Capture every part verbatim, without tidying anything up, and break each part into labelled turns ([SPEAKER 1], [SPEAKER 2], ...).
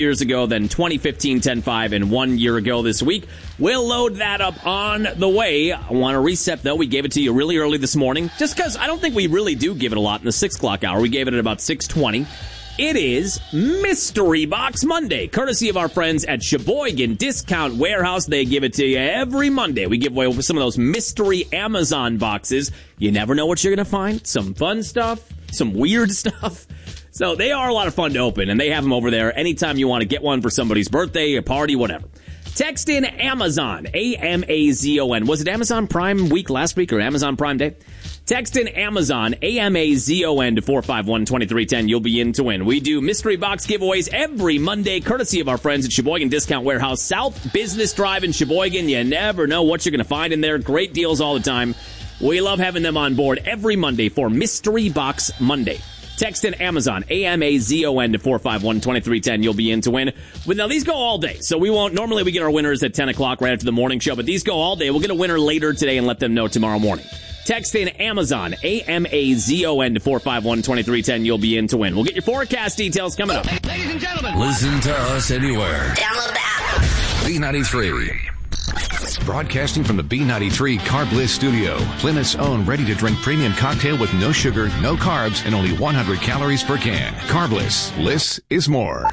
[SPEAKER 1] years ago, then twenty fifteen, ten five, and one year ago this week. We'll load that up on the way. I want to reset, though. We gave it to you really early this morning, just because I don't think we really do give it a lot in the six o'clock hour. We gave it at about six twenty. It is Mystery Box Monday, courtesy of our friends at Sheboygan Discount Warehouse. They give it to you every Monday. We give away some of those mystery Amazon boxes. You never know what you're going to find. Some fun stuff, some weird stuff. So they are a lot of fun to open, and they have them over there anytime you want to get one for somebody's birthday, a party, whatever. Text in Amazon, A M A Z O N. Was it Amazon Prime week last week or Amazon Prime Day? Text in Amazon, A M A Z O N, to four five one, two three one zero. You'll be in to win. We do mystery box giveaways every Monday, courtesy of our friends at Sheboygan Discount Warehouse, South Business Drive in Sheboygan. You never know what you're going to find in there. Great deals all the time. We love having them on board every Monday for Mystery Box Monday. Text in Amazon, A M A Z O N, to four five one, two three one zero. You'll be in to win. Well, now, these go all day, so we won't. Normally, we get our winners at ten o'clock right after the morning show, but these go all day. We'll get a winner later today and let them know tomorrow morning. Text in Amazon, A M A Z O N, to four five one, two three one zero. You'll be in to win. We'll get your forecast details coming up.
[SPEAKER 2] Ladies and gentlemen,
[SPEAKER 3] listen to us anywhere.
[SPEAKER 4] Download the app.
[SPEAKER 3] B ninety-three. Broadcasting from the B ninety-three Carb Bliss studio. Plymouth's own ready-to-drink premium cocktail with no sugar, no carbs, and only one hundred calories per can. Carb Bliss. Bliss is more.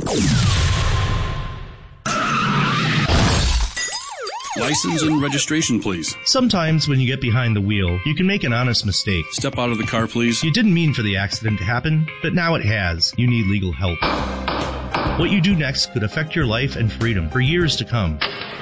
[SPEAKER 5] License and registration, please.
[SPEAKER 6] Sometimes when you get behind the wheel, you can make an honest mistake.
[SPEAKER 5] Step out of the car, please.
[SPEAKER 6] You didn't mean for the accident to happen, but now it has. You need legal help. What you do next could affect your life and freedom for years to come.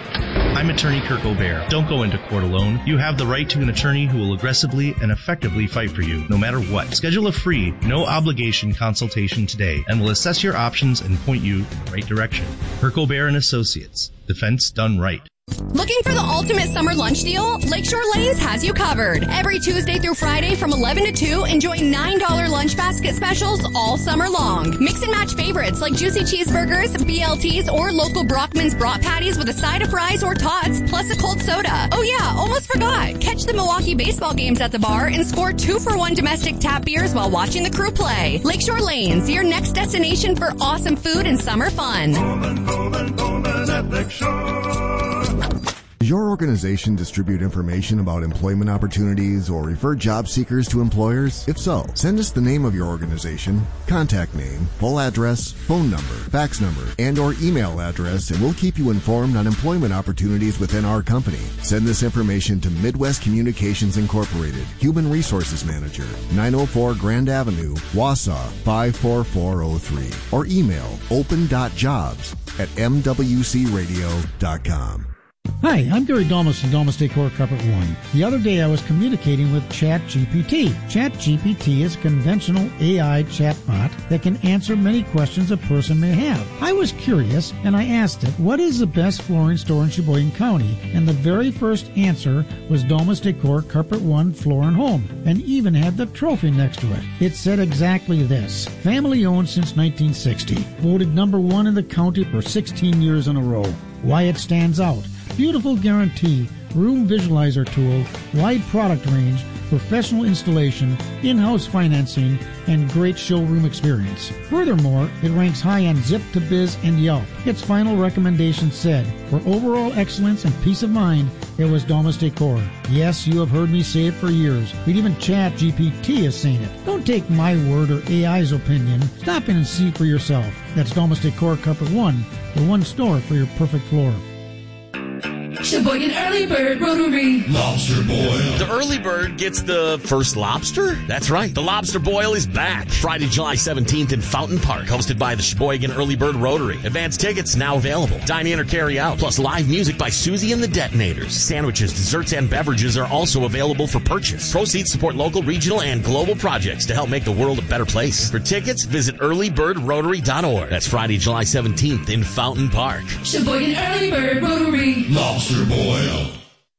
[SPEAKER 6] I'm attorney Kirk O'Bear. Don't go into court alone. You have the right to an attorney who will aggressively and effectively fight for you, no matter what. Schedule a free, no-obligation consultation today, and we'll assess your options and point you in the right direction. Kirk O'Bear and Associates. Defense done right.
[SPEAKER 7] Looking for the ultimate summer lunch deal? Lakeshore Lanes has you covered. Every Tuesday through Friday from eleven to two, enjoy nine dollar lunch basket specials all summer long. Mix and match favorites like juicy cheeseburgers, B L Ts, or local Brockman's brat patties with a side of fries or tots, plus a cold soda. Oh yeah, almost forgot. Catch the Milwaukee baseball games at the bar and score two for one domestic tap beers while watching the crew play. Lakeshore Lanes, your next destination for awesome food and summer fun.
[SPEAKER 8] Pullman, Pullman, Pullman at Lakeshore.
[SPEAKER 9] Does your organization distribute information about employment opportunities or refer job seekers to employers? If so, send us the name of your organization, contact name, full address, phone number, fax number, and or email address, and we'll keep you informed on employment opportunities within our company. Send this information to Midwest Communications Incorporated, Human Resources Manager, nine oh four Grand Avenue, Wausau, five four four oh three, or email open dot jobs at m w c radio dot com.
[SPEAKER 10] Hi, I'm Gary Domus from Domus Decor Carpet One. The other day I was communicating with ChatGPT. ChatGPT is a conventional A I chatbot that can answer many questions a person may have. I was curious and I asked it, what is the best flooring store in Sheboygan County? And the very first answer was Domus Decor Carpet One Floor and Home, and even had the trophy next to it. It said exactly this: family owned since nineteen sixty, voted number one in the county for sixteen years in a row. Why it stands out: beautiful guarantee, room visualizer tool, wide product range, professional installation, in-house financing, and great showroom experience. Furthermore, it ranks high on Zip to Biz and Yelp. Its final recommendation said, for overall excellence and peace of mind, it was Domus Decor. Yes, you have heard me say it for years, but even ChatGPT is saying it. Don't take my word or A I's opinion. Stop in and see for yourself. That's Domus Decor Carpet One, the one store for your perfect floor.
[SPEAKER 11] Sheboygan Early Bird Rotary.
[SPEAKER 12] Lobster Boil.
[SPEAKER 13] The Early Bird gets the first lobster? That's right. The Lobster Boil is back. Friday, July seventeenth in Fountain Park. Hosted by the Sheboygan Early Bird Rotary. Advanced tickets now available. Dine in or carry out. Plus live music by Susie and the Detonators. Sandwiches, desserts, and beverages are also available for purchase. Proceeds support local, regional, and global projects to help make the world a better place. For tickets, visit early bird rotary dot org. That's Friday, July seventeenth in Fountain Park.
[SPEAKER 11] Sheboygan Early Bird Rotary.
[SPEAKER 12] Lobster Boil.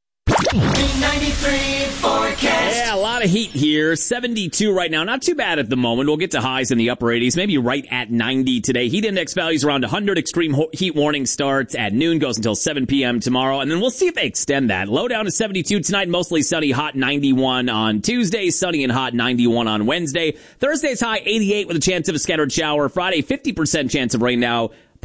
[SPEAKER 11] B ninety-three forecast.
[SPEAKER 1] Yeah, a lot of heat here. seventy-two right now. Not too bad at the moment. We'll get to highs in the upper eighties, maybe right at ninety today. Heat index values around one hundred. Extreme heat warning starts at noon, goes until seven p.m. tomorrow. And then we'll see if they extend that. Low down to seventy-two tonight. Mostly sunny, hot ninety-one on Tuesday. Sunny and hot ninety-one on Wednesday. Thursday's high eighty-eight with a chance of a scattered shower. Friday, fifty percent chance of rain now.